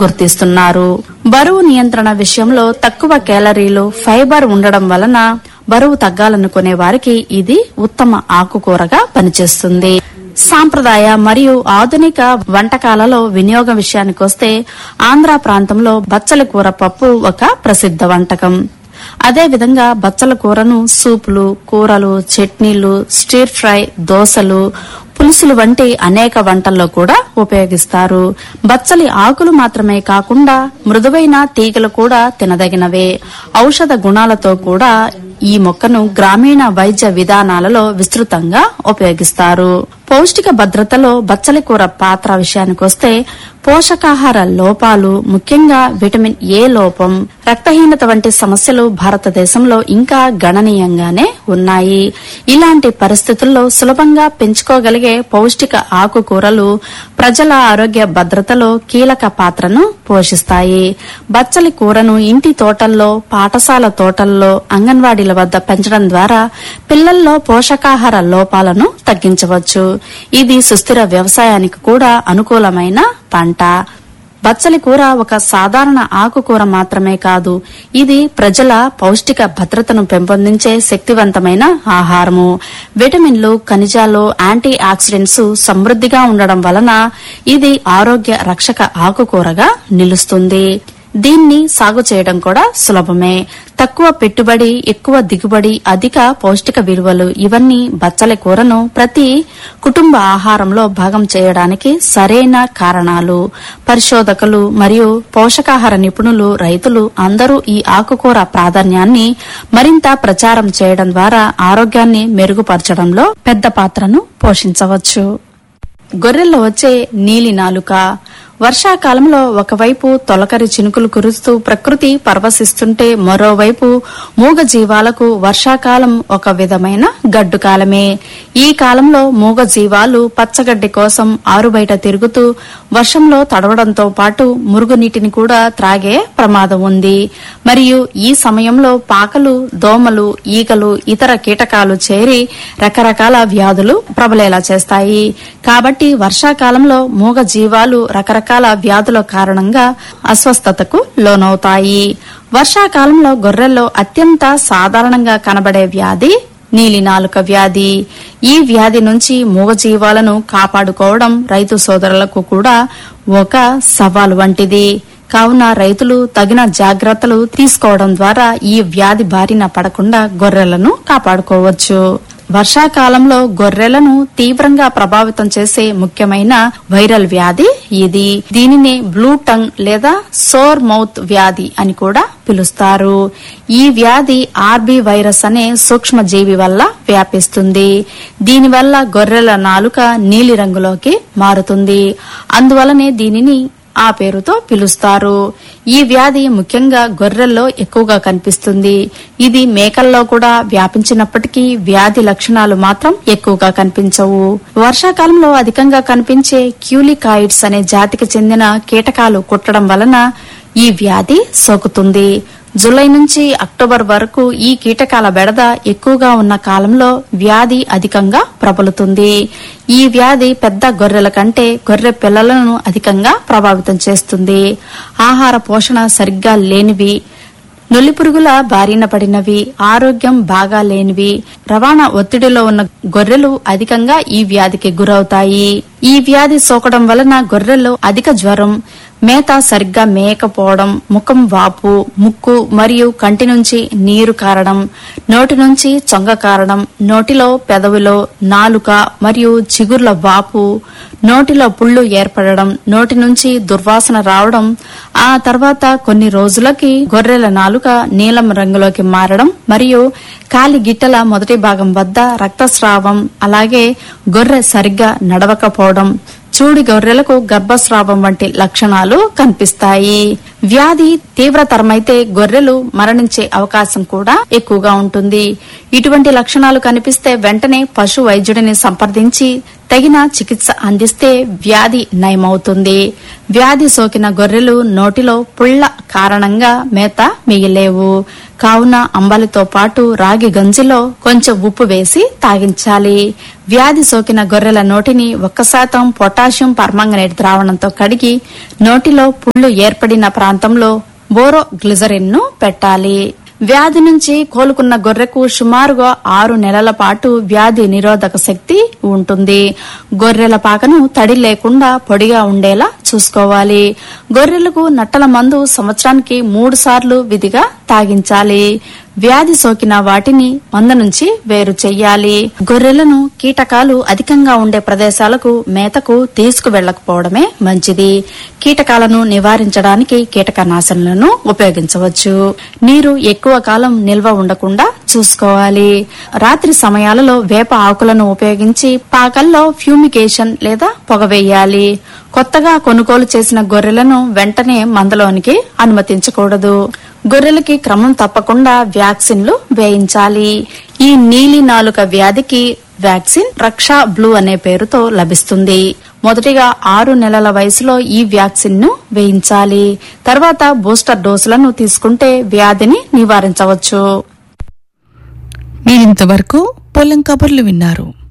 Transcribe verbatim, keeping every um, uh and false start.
గుర్తిస్తున్నారు. బరువు నియంత్రణ విషయంలో తక్కువ కేలరీలు, ఫైబర్ ఉండడం వలన బరువు తగ్గాలనుకునే వారికి ఇది ఉత్తమ ఆకుకూరగా పనిచేస్తుంది. సాంప్రదాయ మరియు ఆధునిక వంటకాలలో వినియోగం విషయానికొస్తే ఆంధ్ర ప్రాంతంలో బచ్చలి కూర పప్పు ఒక ప్రసిద్ధ వంటకం. అదేవిధంగా బచ్చల కూరను సూపులు, కూరలు, చట్నీలు, స్టిర్ ఫ్రై, దోసలు, పులుసులు వంటి అనేక వంటల్లో కూడా ఉపయోగిస్తారు. బచ్చలి ఆకులు మాత్రమే కాకుండా మృదువైన తీగలు కూడా తినదగినవే. ఔషధ గుణాలతో కూడా ఈ మొక్కను గ్రామీణ వైద్య విధానాలలో విస్తృతంగా ఉపయోగిస్తారు. పౌష్టిక భద్రతలో బచ్చలి కూర పాత్ర విషయానికొస్తే పోషకాహార లోపాలు, ముఖ్యంగా విటమిన్ ఏ లోపం, రక్తహీనత వంటి సమస్యలు భారతదేశంలో ఇంకా గణనీయంగానే ఉన్నాయి. ఇలాంటి పరిస్థితుల్లో సులభంగా పెంచుకోగలిగే పౌష్టిక ఆకుకూరలు ప్రజల ఆరోగ్య భద్రతలో కీలక పాత్రను పోషిస్తాయి. బచ్చలి కూరను ఇంటి తోటల్లో, పాఠశాల తోటల్లో, అంగన్వాడీల వద్ద పెంచడం ద్వారా పిల్లల్లో పోషకాహార లోపాలను తగ్గించవచ్చు. ఇది సుస్థిర వ్యవసాయానికి కూడా అనుకూలమైన పంట. బచ్చలి కూర ఒక సాధారణ ఆకుకూర మాత్రమే కాదు, ఇది ప్రజల పౌష్టిక భద్రతను పెంపొందించే శక్తివంతమైన ఆహారము. విటమిన్లు, ఖనిజాలు, యాంటీ ఆక్సిడెంట్స్ సమృద్ధిగా ఉండడం వలన ఇది ఆరోగ్య రక్షక ఆకుకూరగా నిలుస్తుంది. దీన్ని సాగు చేయడం కూడా సులభమే. తక్కువ పెట్టుబడి, ఎక్కువ దిగుబడి, అధిక పౌష్టిక విలువలు ఇవన్నీ బచ్చలి కూరను ప్రతి కుటుంబ ఆహారంలో భాగం చేయడానికి సరైన కారణాలు. పరిశోధకులు మరియు పోషకాహార నిపుణులు, రైతులు అందరూ ఈ ఆకుకూర ప్రాధాన్యాన్ని మరింత ప్రచారం చేయడం ద్వారా ఆరోగ్యాన్ని మెరుగుపరచడంలో పెద్ద పాత్రను పోషించవచ్చు. గొర్రెల్లో వచ్చే నీలి నాలుక. వర్షాకాలంలో ఒకవైపు తొలకరి చినుకులు కురుస్తూ ప్రకృతి పరవశిస్తుంటే మరోవైపు మూగ జీవాలకు వర్షాకాలం ఒక విధమైన గడ్డు కాలమే. ఈ కాలంలో మూగ జీవాలు పచ్చగడ్డి కోసం ఆరుబయట తిరుగుతూ వర్షంలో తడవడంతో పాటు మురుగునీటిని కూడా త్రాగే ప్రమాదం ఉంది. మరియు ఈ సమయంలో పాకలు, దోమలు, ఈగలు, ఇతర కీటకాలు చేరి రకరకాల వ్యాధులు ప్రబలేలా చేస్తాయి. కాబట్టి వర్షాకాలంలో మూగ జీవాలు రకరకాల వ్యాధుల కారణంగా అస్వస్థతకు లోనవుతాయి. వర్షాకాలంలో గొర్రెల్లో అత్యంత సాధారణంగా కనబడే వ్యాధి నీలి నాలుక వ్యాధి. ఈ వ్యాధి నుంచి మూగజీవాలను కాపాడుకోవడం రైతు సోదరులకు కూడా ఒక సవాలు వంటిది. కావున రైతులు తగిన జాగ్రత్తలు తీసుకోవడం ద్వారా ఈ వ్యాధి బారిన పడకుండా గొర్రెలను కాపాడుకోవచ్చు. వర్షాకాలంలో గొర్రెలను తీవ్రంగా ప్రభావితం చేసే ముఖ్యమైన వైరల్ వ్యాధి ఇది. దీనినే బ్లూ టంగ్ లేదా సోర్ మౌత్ వ్యాధి అని కూడా పిలుస్తారు. ఈ వ్యాధి ఆర్బీ వైరస్ అనే సూక్ష్మజీవి వల్ల వ్యాపిస్తుంది. దీనివల్ల గొర్రెల నాలుక నీలి రంగులోకి మారుతుంది. అందువలనే దీనిని ఆ పేరుతో పిలుస్తారు. ఈ వ్యాధి ముఖ్యంగా గొర్రెల్లో ఎక్కువగా కనిపిస్తుంది. ఇది మేకల్లో కూడా వ్యాపించినప్పటికీ వ్యాధి లక్షణాలు మాత్రం ఎక్కువగా కనిపించవు. వర్షాకాలంలో అధికంగా కనిపించే క్యూలికాయిడ్స్ అనే జాతికి చెందిన కీటకాలు కుట్టడం వలన ఈ వ్యాధి సోకుతుంది. జూలై నుంచి అక్టోబర్ వరకు ఈ కీటకాల బెడద ఎక్కువగా ఉన్న కాలంలో వ్యాధి అధికంగా ప్రబలుతుంది. ఈ వ్యాధి పెద్ద గొర్రెల కంటే గొర్రె పిల్లలను అధికంగా ప్రభావితం చేస్తుంది. ఆహార పోషణ సరిగ్గా లేనివి, నులిపురుగుల బారిన పడినవి, ఆరోగ్యం బాగా లేనివి, రవాణా ఒత్తిడిలో ఉన్న గొర్రెలు అధికంగా ఈ వ్యాధికి గురవుతాయి. ఈ వ్యాధి సోకడం వలన గొర్రెల్లో అధిక జ్వరం, మేత సరిగ్గా మేయకపోవడం, ముఖం వాపు, ముక్కు మరియు కంటి నుంచి నీరు కారడం, నోటి నుంచి చొంగ కారడం, నోటిలో, పెదవిలో, నాలుక మరియు చిగుర్ల వాపు, నోటిలో పుళ్లు ఏర్పడడం, నోటి నుంచి దుర్వాసన రావడం, ఆ తర్వాత కొన్ని రోజులకి గొర్రెల నాలుక నీలం రంగులోకి మారడం మరియు కాలి గిట్టల మొదటి భాగం వద్ద రక్తస్రావం, అలాగే గొర్రె సరిగ్గా నడవకపోవడం, చూడి గొర్రెలకు గర్భస్రావం వంటి లక్షణాలు కనిపిస్తాయి. వ్యాధి తీవ్రతరమైతే గొర్రెలు మరణించే అవకాశం కూడా ఎక్కువగా ఉంటుంది. ఇటువంటి లక్షణాలు కనిపిస్తే వెంటనే పశు వైద్యుడిని సంప్రదించి తగిన చికిత్స అందిస్తే వ్యాధి నయమవుతుంది. వ్యాధి సోకిన గొర్రెలు నోటిలో పుళ్ల కారణంగా మేత మిగిలేవు. కావున అంబలితో పాటు రాగి గంజిలో కొంచెం ఉప్పు వేసి తాగించాలి. వ్యాధి సోకిన గొర్రెల నోటిని ఒక్క శాతం పొటాషియం పర్మాంగనేట్ ద్రావణంతో కడిగి నోటిలో పుళ్లు ఏర్పడిన ప్రాంతంలో బోరో గ్లిజరిన్ ను పెట్టాలి. వ్యాధి నుంచి కోలుకున్న గొర్రెకు సుమారుగా ఆరు నెలల పాటు వ్యాధి నిరోధక శక్తి ఉంటుంది. గొర్రెల పాకను తడి లేకుండా పొడిగా ఉండేలా చూసుకోవాలి. గొర్రెలకు నట్టల మందు సంవత్సరానికి మూడు సార్లు విధిగా తాగించాలి. వ్యాధి సోకిన వాటిని మంద నుంచి వేరు చెయ్యాలి. గొర్రెలను కీటకాలు అధికంగా ఉండే ప్రదేశాలకు మేతకు తీసుకువెళ్లకపోవడమే మంచిది. కీటకాలను నివారించడానికి కీటకనాశనులను ఉపయోగించవచ్చు. నీరు ఎక్కువ కాలం నిల్వ ఉండకుండా చూసుకోవాలి. రాత్రి సమయాలలో వేప ఆకులను ఉపయోగించి పాకల్లో ఫ్యూమిగేషన్ లేదా పొగ వేయాలి. కొత్తగా కొనుగోలు చేసిన గొర్రెలను వెంటనే మందలోనికి అనుమతించకూడదు. గొర్రెలకి క్రమం తప్పకుండా వ్యాక్సిన్లు వేయించాలి. ఈ నీలి నాలుక వ్యాధికి వ్యాక్సిన్ రక్షా బ్లూ అనే పేరుతో లభిస్తుంది. మొదటిగా ఆరు నెలల వయసులో ఈ వ్యాక్సిన్ ను వేయించాలి. తర్వాత బూస్టర్ డోసులను తీసుకుంటే వ్యాధిని నివారించవచ్చు. మీరింతవరకు పొలం కబుర్లు విన్నారు.